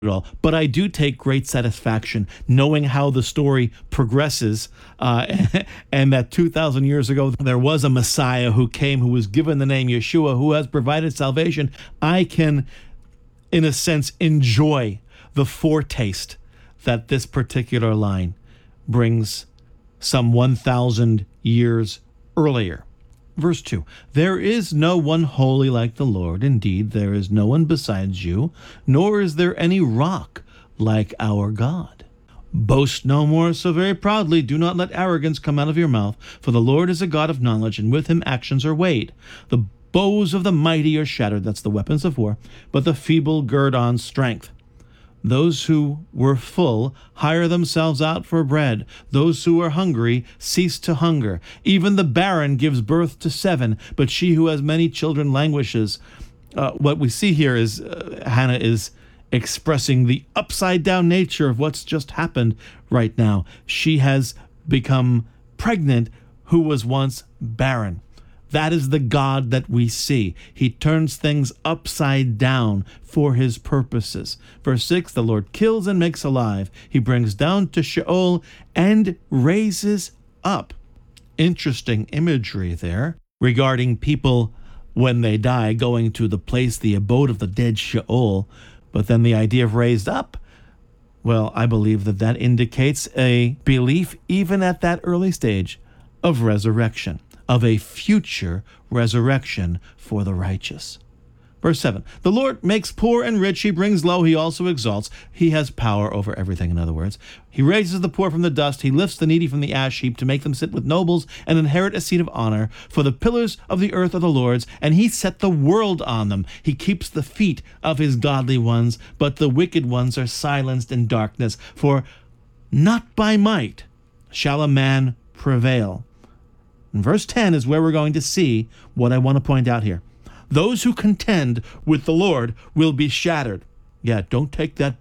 at all, but I do take great satisfaction knowing how the story progresses, and that 2,000 years ago there was a Messiah who came, who was given the name Yeshua, who has provided salvation. I can, in a sense, enjoy the foretaste that this particular line brings some 1,000 years earlier. Verse 2, there is no one holy like the Lord. Indeed, there is no one besides you, nor is there any rock like our God. Boast no more so very proudly. Do not let arrogance come out of your mouth, for the Lord is a God of knowledge, and with him actions are weighed. The bows of the mighty are shattered, that's the weapons of war, but the feeble gird on strength. Those who were full hire themselves out for bread. Those who are hungry cease to hunger. Even the barren gives birth to 7, but she who has many children languishes. What we see here is Hannah is expressing the upside-down nature of what's just happened right now. She has become pregnant who was once barren. That is the God that we see. He turns things upside down for his purposes. Verse 6, the Lord kills and makes alive. He brings down to Sheol and raises up. Interesting imagery there regarding people when they die going to the place, the abode of the dead, Sheol. But then the idea of raised up, well, I believe that indicates a belief even at that early stage of resurrection, of a future resurrection for the righteous. Verse 7, the Lord makes poor and rich, he brings low, he also exalts. He has power over everything, in other words. He raises the poor from the dust, he lifts the needy from the ash heap to make them sit with nobles and inherit a seat of honor. For the pillars of the earth are the Lord's, and he set the world on them. He keeps the feet of his godly ones, but the wicked ones are silenced in darkness. For not by might shall a man prevail. And verse 10 is where we're going to see what I want to point out here. Those who contend with the Lord will be shattered. Yeah, don't take that